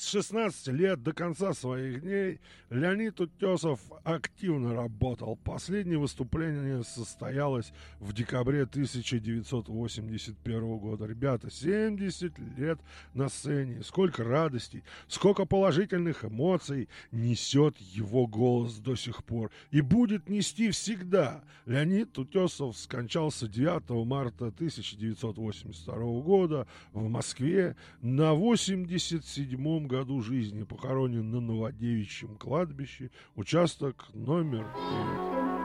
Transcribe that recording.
16 лет до конца своих дней Леонид Утесов активно работал. Последнее выступление состоялось в декабре 1981 года. Ребята, 70 лет на сцене. Сколько радостей, сколько положительных эмоций несет его голос до сих пор. И будет нести всегда. Леонид Утесов скончался 9 марта 1982 года в Москве на 87-м году жизни, похоронен на Новодевичьем кладбище, участок номер 5.